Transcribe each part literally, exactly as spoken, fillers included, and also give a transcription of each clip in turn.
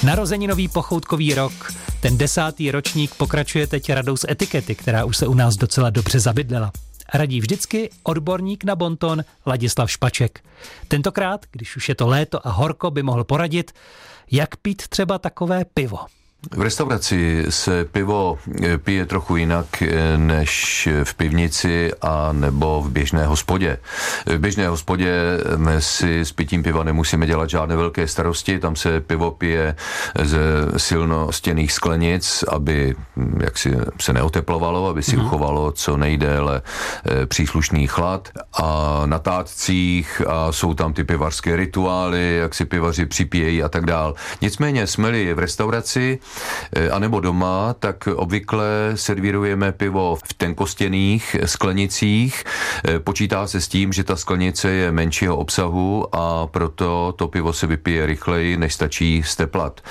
Narozeninový pochoutkový rok, ten desátý ročník pokračuje teď radou z etikety, která už se u nás docela dobře zabydlela. Radí vždycky odborník na bonton Ladislav Špaček. Tentokrát, když už je to léto a horko, by mohl poradit, jak pít třeba takové pivo. V restauraci se pivo pije trochu jinak než v pivnici a nebo v běžné hospodě. V běžné hospodě si s pitím piva nemusíme dělat žádné velké starosti, tam se pivo pije ze silnostěnných sklenic, aby jaksi se neoteplovalo, aby si mm. uchovalo co nejdéle příslušný chlad. A na tátcích a jsou tam ty pivařské rituály, jak si pivaři připíjejí a tak dál. Nicméně jsme-li v restauraci a nebo doma, tak obvykle servírujeme pivo v tenkostěných sklenicích. Počítá se s tím, že ta sklenice je menšího obsahu a proto to pivo se vypije rychleji, než stačí steplat.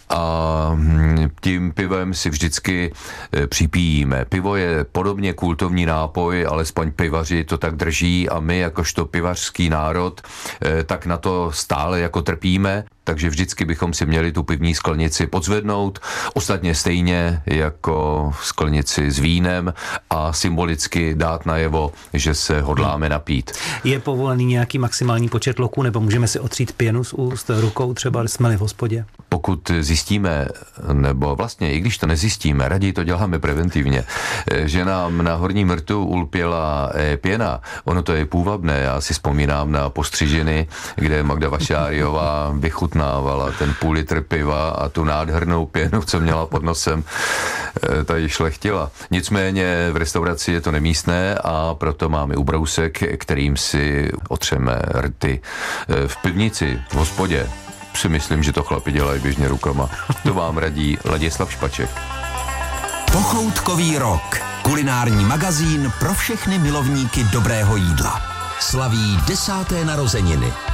A tím pivem si vždycky připíjíme. Pivo je podobně kultovní nápoj, alespoň pivaři to tak drží a my jakožto pivařský národ tak na to stále jako trpíme. Takže vždycky bychom si měli tu pivní sklenici podzvednout, ostatně stejně jako sklenici s vínem a symbolicky dát najevo, že se hodláme napít. Je povolený nějaký maximální počet loků, nebo můžeme si otřít pěnu z úst rukou, třeba jsme-li v hospodě? Pokud zjistíme, nebo vlastně i když to nezjistíme, raději to děláme preventivně, že nám na horním rtu ulpěla pěna, ono to je půvabné, já si vzpomínám na postřižiny, kde Magda Vašáriová vychutnávala ten půl litr piva a tu nádhernou pěnu, co měla pod nosem, ta ji šlechtila. Nicméně v restauraci je to nemístné a proto máme ubrousek, kterým si otřeme rty. V pivnici, v hospodě si myslím, že to chlapi dělají běžně rukama. To vám radí Ladislav Špaček. Pochoutkový rok. Kulinární magazín pro všechny milovníky dobrého jídla. Slaví desáté narozeniny.